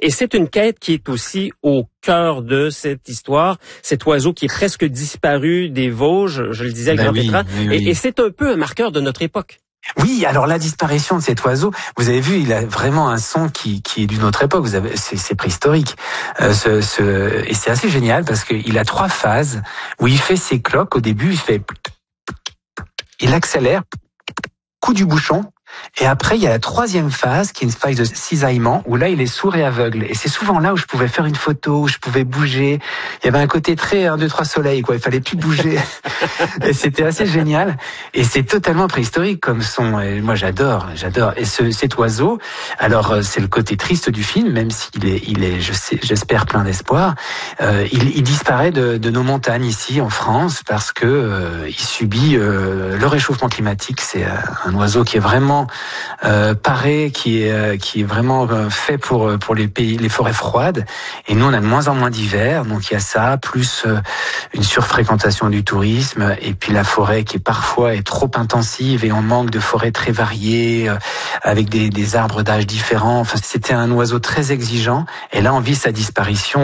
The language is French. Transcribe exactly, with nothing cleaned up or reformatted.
Et c'est une quête qui est aussi au cœur de cette histoire, cet oiseau qui est presque disparu des Vosges, je le disais à ben grand oui, écran, oui, oui. et, et c'est un peu un marqueur de notre époque. Oui, alors la disparition de cet oiseau, vous avez vu, il a vraiment un son qui, qui est d'une autre époque. Vous avez, c'est, c'est préhistorique. Euh, ce, ce, et c'est assez génial parce qu'il a trois phases où il fait ses cloques. Au début, il fait, il accélère, coup du bouchon. Et après, il y a la troisième phase, qui est une phase de cisaillement, où là, il est sourd et aveugle. Et c'est souvent là où je pouvais faire une photo, où je pouvais bouger. Il y avait un côté très un, deux, trois soleils, quoi. Il fallait plus bouger. Et c'était assez génial. Et c'est totalement préhistorique comme son. Et moi, j'adore, j'adore. Et ce, cet oiseau, alors, c'est le côté triste du film, même s'il est, il est, je sais, j'espère plein d'espoir. Euh, il, il disparaît de, de nos montagnes ici, en France, parce que euh, il subit euh, le réchauffement climatique. C'est un oiseau qui est vraiment Euh, paré, qui est euh, qui est vraiment euh, fait pour pour les pays, les forêts froides. Et nous, on a de moins en moins d'hiver, donc il y a ça, plus euh, une surfréquentation du tourisme, et puis la forêt qui est parfois est trop intensive et on manque de forêts très variées euh, avec des des arbres d'âge différents. Enfin, c'était un oiseau très exigeant. Et là, on vit sa disparition.